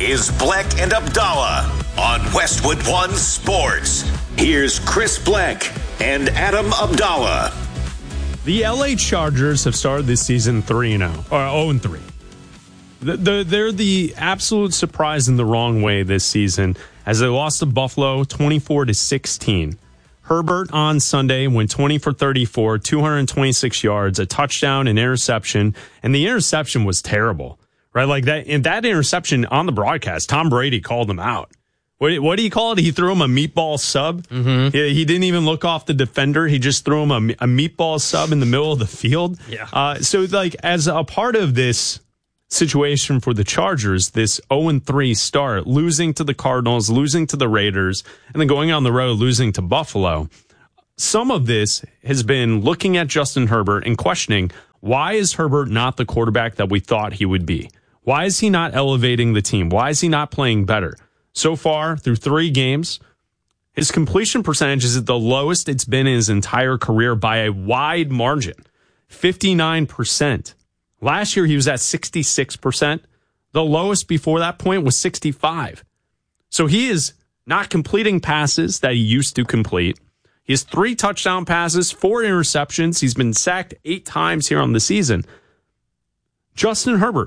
is Bleck and Abdallah on Westwood One Sports. Here's Chris Bleck and Adam Abdallah. The LA Chargers have started this season 3-0 or 0-3. They're the absolute surprise in the wrong way this season as they lost to Buffalo 24-16. Herbert on Sunday went 20 for 34, 226 yards, a touchdown, an interception, and the interception was terrible, right? Like that, in that interception on the broadcast, Tom Brady called him out. What do you call it? He threw him a meatball sub. Mm-hmm. He didn't even look off the defender. He just threw him a meatball sub in the middle of the field. Yeah. So like as a part of this situation for the Chargers, this 0-3 start, losing to the Cardinals, losing to the Raiders, and then going on the road, losing to Buffalo. Some of this has been looking at Justin Herbert and questioning, why is Herbert not the quarterback that we thought he would be? Why is he not elevating the team? Why is he not playing better? So far, through 3 games, his completion percentage is at the lowest it's been in his entire career by a wide margin, 59%. Last year, he was at 66%. The lowest before that point was 65%. So he is not completing passes that he used to complete. He has 3 touchdown passes, 4 interceptions. He's been sacked 8 times here on the season. Justin Herbert,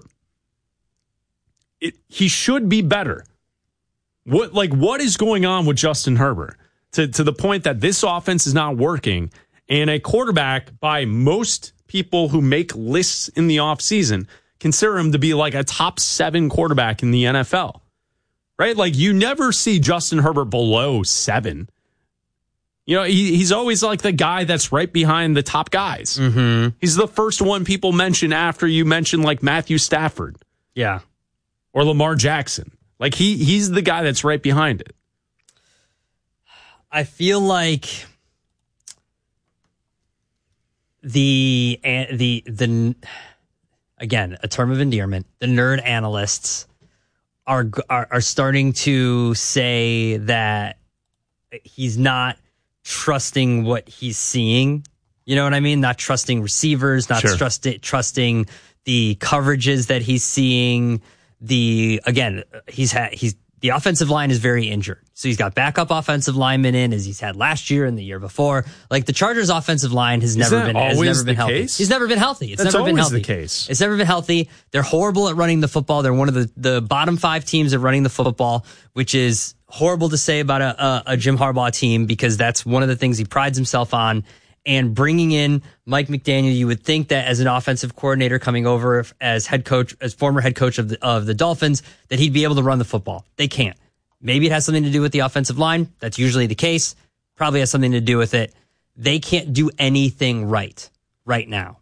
he should be better. What is going on with Justin Herbert to the point that this offense is not working, and a quarterback by most people who make lists in the offseason consider him to be like a top 7 quarterback in the NFL, right? Like you never see Justin Herbert below 7. You know, he's always like the guy that's right behind the top guys. Mm-hmm. He's the first one people mention after you mention like Matthew Stafford. Yeah. Or Lamar Jackson. Like he's the guy that's right behind it. I feel like the again, a term of endearment, the nerd analysts are starting to say that he's not trusting what he's seeing. You know what I mean? Not trusting receivers, not trusting the coverages that he's seeing. The offensive line is very injured. So he's got backup offensive linemen in as he's had last year and the year before. Like the Chargers offensive line has never been healthy. He's never been healthy. It's never been healthy. The case. It's never been healthy. They're horrible at running the football. They're one of the bottom 5 teams at running the football, which is horrible to say about a Jim Harbaugh team because that's one of the things he prides himself on. And bringing in Mike McDaniel, you would think that as an offensive coordinator coming over as head coach, as former head coach of the Dolphins, that he'd be able to run the football. They can't. Maybe it has something to do with the offensive line. That's usually the case. Probably has something to do with it. They can't do anything right now.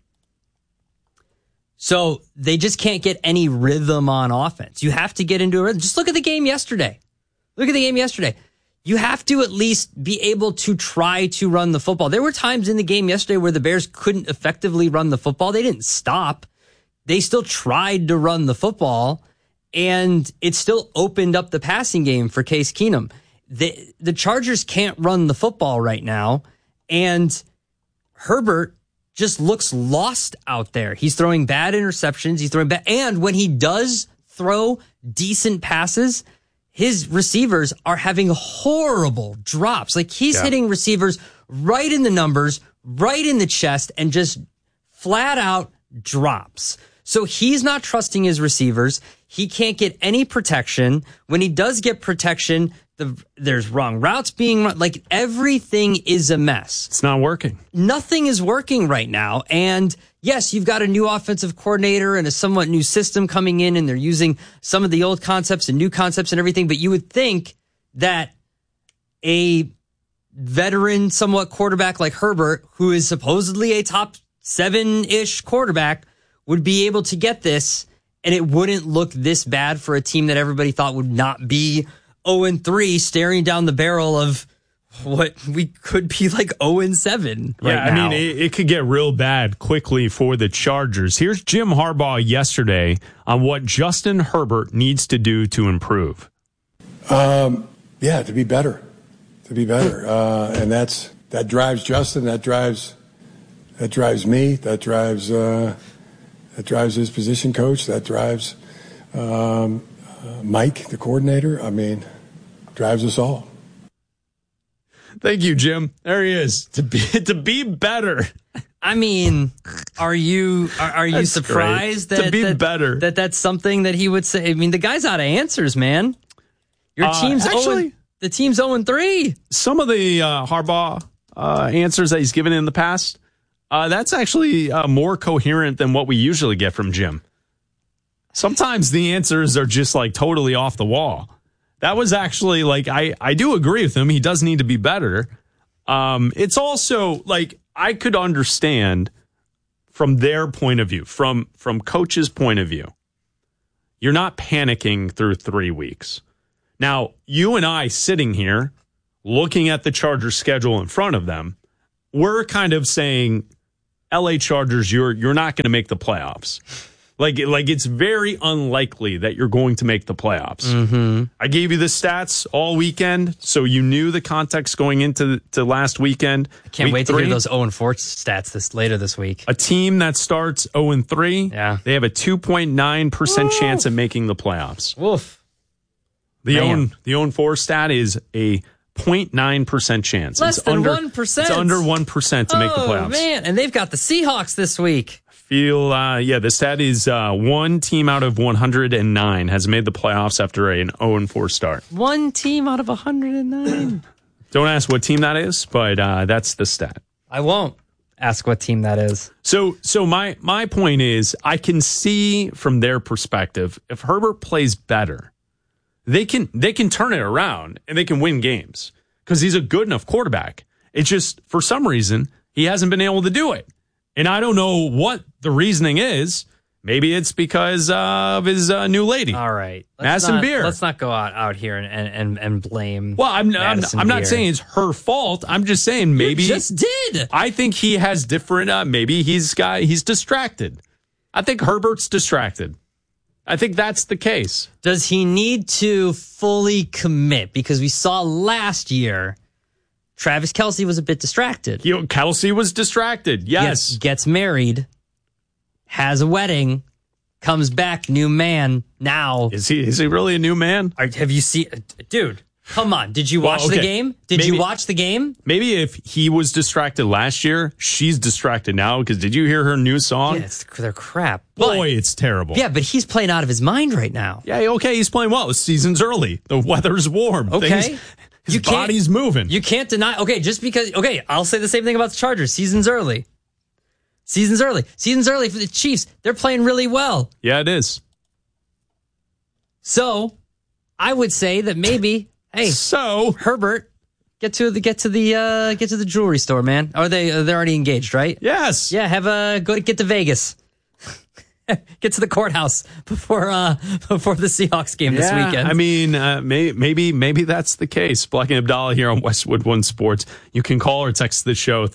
So they just can't get any rhythm on offense. You have to get into a rhythm. Just look at the game yesterday. You have to at least be able to try to run the football. There were times in the game yesterday where the Bears couldn't effectively run the football. They didn't stop. They still tried to run the football, and it still opened up the passing game for Case Keenum. The Chargers can't run the football right now, and Herbert just looks lost out there. He's throwing bad interceptions. And when he does throw decent passes, his receivers are having horrible drops. Like he's hitting receivers right in the numbers, right in the chest, and just flat out drops. So he's not trusting his receivers. He can't get any protection. When he does get protection, there's wrong routes being run. Like everything is a mess. It's not working. Nothing is working right now. And yes, you've got a new offensive coordinator and a somewhat new system coming in, and they're using some of the old concepts and new concepts and everything. But you would think that a veteran, somewhat quarterback like Herbert, who is supposedly a top 7-ish quarterback, would be able to get this, and it wouldn't look this bad for a team that everybody thought would not be 0-3, staring down the barrel of what we could be like 0-7 right now. I mean, it could get real bad quickly for the Chargers. Here's Jim Harbaugh yesterday on what Justin Herbert needs to do to improve. To be better. And that drives Justin, that drives me, that drives his position coach, that drives Mike, the coordinator, drives us all. Thank you, Jim. There he is. To be better. I mean, are you surprised great. To be better that's something that he would say? I mean, the guy's out of answers, man. Your team's actually the team's 0-3. Some of the Harbaugh answers that he's given in the past, that's actually more coherent than what we usually get from Jim. Sometimes the answers are just like totally off the wall. That was actually like, I do agree with him. He does need to be better. It's also like, I could understand from their point of view, from coach's point of view, you're not panicking through 3 weeks. Now, you and I sitting here looking at the Chargers schedule in front of them, we're kind of saying, LA Chargers, you're not going to make the playoffs. Like it's very unlikely that you're going to make the playoffs. Mm-hmm. I gave you the stats all weekend, so you knew the context going into last weekend. I can't wait to hear those 0-4 stats later this week. A team that starts 0-3, they have a 2.9% chance of making the playoffs. Woof. The 0-4 stat is a 0.9% chance. Less than 1%. It's under 1% to make the playoffs. Oh, man. And they've got the Seahawks this week. The stat is one team out of 109 has made the playoffs after an 0-4 start. One team out of 109. Don't ask what team that is, but that's the stat. I won't ask what team that is. So my point is, I can see from their perspective, if Herbert plays better, they can turn it around and they can win games because he's a good enough quarterback. It's just, for some reason, he hasn't been able to do it. And I don't know what the reasoning is. Maybe it's because of his new lady. All right. Madison Beer. Let's not go out here and blame. Well, I'm not saying it's her fault. I'm just saying maybe. You just did. I think he has different, maybe he's distracted. I think Herbert's distracted. I think that's the case. Does he need to fully commit? Because we saw last year, Travis Kelce was a bit distracted. Kelce was distracted, yes. Gets married, has a wedding, comes back, new man now. Is he really a new man? Have you seen... Dude, come on. Did you watch the game? Did you watch the game? Maybe if he was distracted last year, she's distracted now, because did you hear her new song? Yeah, they're crap. Boy, it's terrible. Yeah, but he's playing out of his mind right now. Yeah, okay, he's playing well. The season's early. The weather's warm. Okay. His body's moving. You can't deny... Okay, just because... Okay, I'll say the same thing about the Chargers. Season's early. Season's early for the Chiefs. They're playing really well. Yeah, it is. So, I would say that maybe... Hey, so Herbert, get to the jewelry store, man. They're already engaged, right? Yes. Yeah, get to Vegas. Get to the courthouse before the Seahawks game this weekend. I mean, maybe that's the case. Black and Abdallah here on Westwood One Sports. You can call or text the show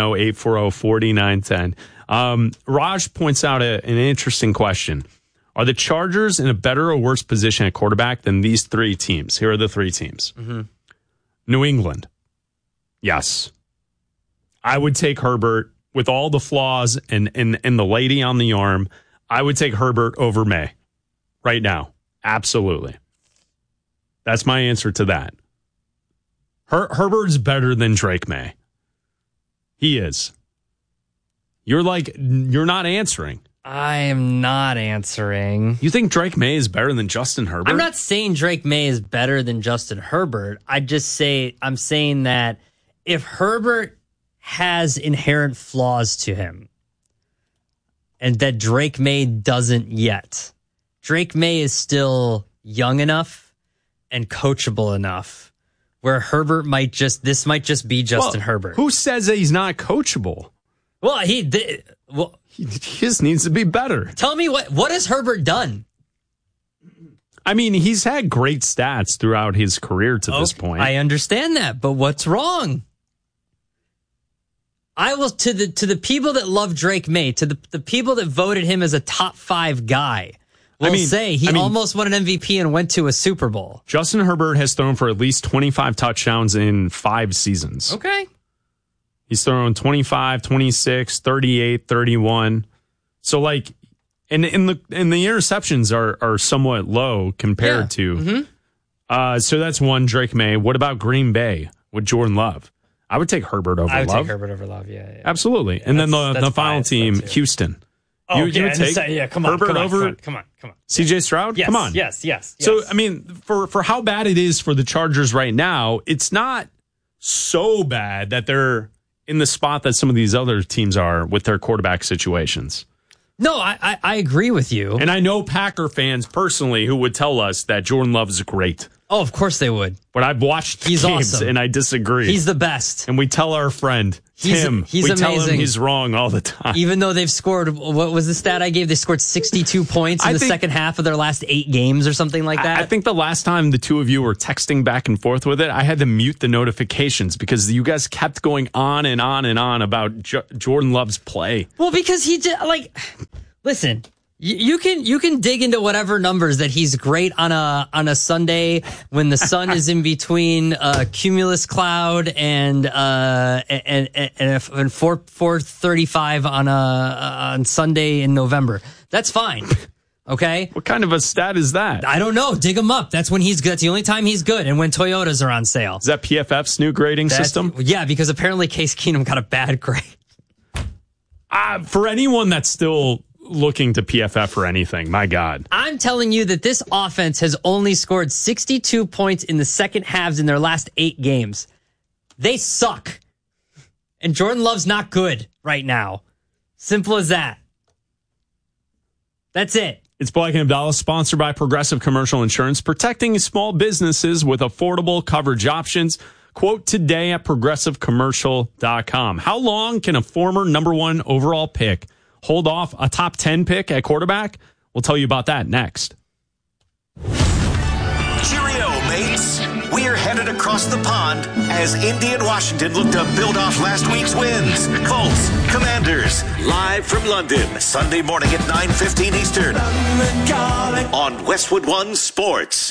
310-840-4910. Raj points out an interesting question. Are the Chargers in a better or worse position at quarterback than these three teams? Here are the three teams. Mm-hmm. New England. Yes. I would take Herbert with all the flaws and the lady on the arm. I would take Herbert over May right now. Absolutely. That's my answer to that. Herbert's better than Drake May. He is. You're not answering. I am not answering. You think Drake May is better than Justin Herbert? I'm not saying Drake May is better than Justin Herbert. I'm saying that if Herbert has inherent flaws to him and that Drake May doesn't yet, Drake May is still young enough and coachable enough where Herbert might just be Justin Herbert. Who says that he's not coachable? Well, he just needs to be better. Tell me what has Herbert done? I mean, he's had great stats throughout his career to this point. I understand that, but what's wrong? I will to the people that love Drake May, to the people that voted him as a top 5 guy, will say he almost won an MVP and went to a Super Bowl. Justin Herbert has thrown for at least 25 touchdowns in 5 seasons. Okay. He's thrown 25, 26, 38, 31. So, And the interceptions are somewhat low compared to. So that's one, Drake May. What about Green Bay with Jordan Love? I would take Herbert over Love. I would take Herbert over Love, yeah. Absolutely. And then the final team, Houston. Oh, you would take come on, Herbert over come on. CJ Stroud? Yes, come on. Yes. So, I mean, for how bad it is for the Chargers right now, it's not so bad that they're in the spot that some of these other teams are with their quarterback situations. No, I agree with you. And I know Packer fans personally who would tell us that Jordan Love is great. Oh, of course they would. But I've watched the games awesome. and I disagree. He's the best. And we tell our friend Tim, he's we amazing. tell him he's wrong all the time. Even though they've scored, what was the stat I gave? They scored 62 points in the second half of their last 8 games or something like that. I think the last time the two of you were texting back and forth with it, I had to mute the notifications because you guys kept going on and on and on about Jordan Love's play. Well, because he did, listen, you can dig into whatever numbers that he's great on a Sunday when the sun is in between cumulus cloud and 4:35 on Sunday in November. That's fine. Okay. What kind of a stat is that? I don't know. Dig him up. That's when he's good. That's the only time he's good. And when Toyotas are on sale. Is that PFF's new grading system? Yeah, because apparently Case Keenum got a bad grade. For anyone that's still looking to PFF for anything, my God. I'm telling you that this offense has only scored 62 points in the second halves in their last 8 games. They suck. And Jordan Love's not good right now. Simple as that. That's it. It's Black and Abdallah, sponsored by Progressive Commercial Insurance, protecting small businesses with affordable coverage options. Quote today at progressivecommercial.com. How long can a former number 1 overall pick hold off a top 10 pick at quarterback? We'll tell you about that next. Cheerio, mates. We're headed across the pond as Indy and Washington look to build off last week's wins. Colts, Commanders, live from London, Sunday morning at 9:15 Eastern on Westwood One Sports.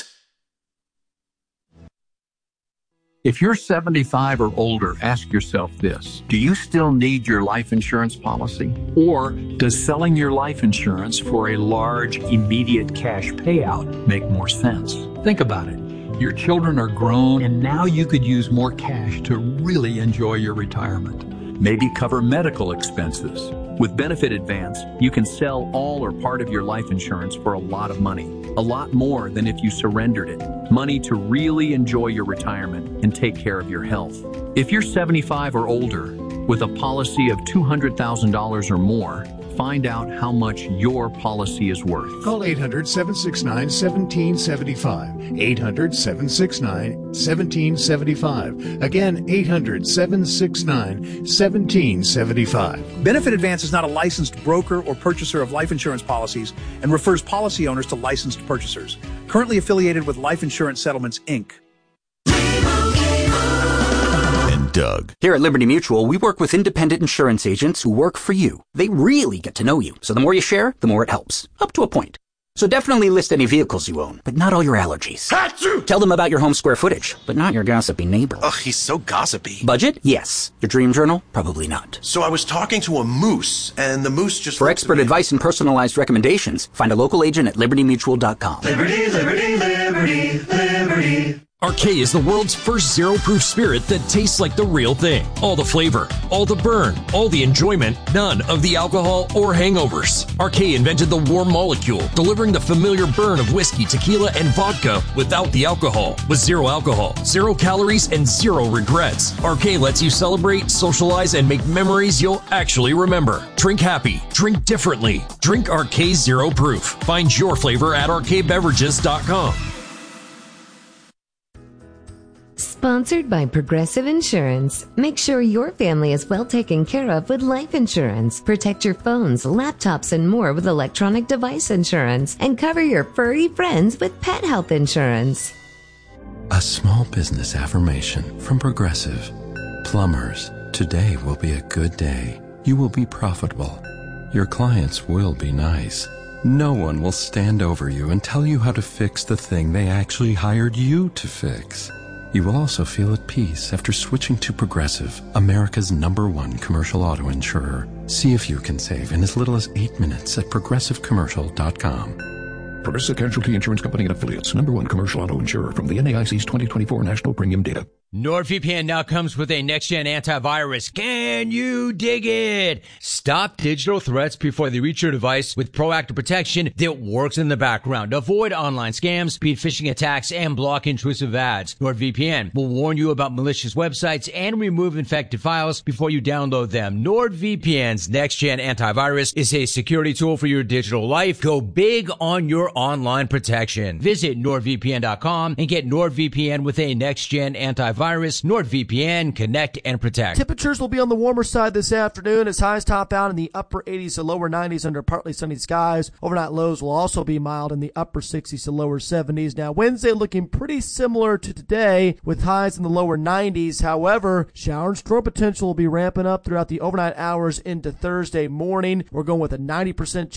If you're 75 or older, ask yourself this. Do you still need your life insurance policy? Or does selling your life insurance for a large, immediate cash payout make more sense? Think about it. Your children are grown, and now you could use more cash to really enjoy your retirement. Maybe cover medical expenses. With Benefit Advance, you can sell all or part of your life insurance for a lot of money. A lot more than if you surrendered it. Money to really enjoy your retirement and take care of your health. If you're 75 or older with a policy of $200,000 or more, find out how much your policy is worth. Call 800-769-1775. 800-769-1775. Again, 800-769-1775. Benefit Advance is not a licensed broker or purchaser of life insurance policies and refers policy owners to licensed purchasers. Currently affiliated with Life Insurance Settlements, Inc. Doug. Here at Liberty Mutual, we work with independent insurance agents who work for you. They really get to know you, so the more you share, the more it helps. Up to a point. So definitely list any vehicles you own, but not all your allergies. Achoo! Tell them about your home square footage, but not your gossipy neighbor. Ugh, he's so gossipy. Budget? Yes. Your dream journal? Probably not. So I was talking to a moose, and the moose just... For expert advice and personalized recommendations, find a local agent at libertymutual.com. Liberty, liberty, liberty, liberty. Arcade is the world's first zero-proof spirit that tastes like the real thing. All the flavor, all the burn, all the enjoyment, none of the alcohol or hangovers. Arcade invented the warm molecule, delivering the familiar burn of whiskey, tequila, and vodka without the alcohol. With zero alcohol, 0 calories, and 0 regrets. Arcade lets you celebrate, socialize, and make memories you'll actually remember. Drink happy. Drink differently. Drink Arcade Zero Proof. Find your flavor at arcadebeverages.com. Sponsored by Progressive Insurance. Make sure your family is well taken care of with life insurance. Protect your phones, laptops, and more with electronic device insurance. And cover your furry friends with pet health insurance. A small business affirmation from Progressive. Plumbers, today will be a good day. You will be profitable. Your clients will be nice. No one will stand over you and tell you how to fix the thing they actually hired you to fix. You will also feel at peace after switching to Progressive, America's #1 commercial auto insurer. See if you can save in as little as 8 minutes at progressivecommercial.com. Progressive Casualty Insurance Company and Affiliates. #1 commercial auto insurer from the NAIC's 2024 National Premium Data. NordVPN now comes with a next-gen antivirus. Can you dig it? Stop digital threats before they reach your device with proactive protection that works in the background. Avoid online scams, speed phishing attacks, and block intrusive ads. NordVPN will warn you about malicious websites and remove infected files before you download them. NordVPN's next-gen antivirus is a security tool for your digital life. Go big on your online protection. Visit NordVPN.com and get NordVPN with a next-gen antivirus. NordVPN, connect and protect. Temperatures will be on the warmer side this afternoon as highs top out in the upper 80s to lower 90s under partly sunny skies. Overnight lows will also be mild in the upper 60s to lower 70s. Now Wednesday looking pretty similar to today with highs in the lower 90s. However, shower and storm potential will be ramping up throughout the overnight hours into Thursday morning. We're going with a 90% chance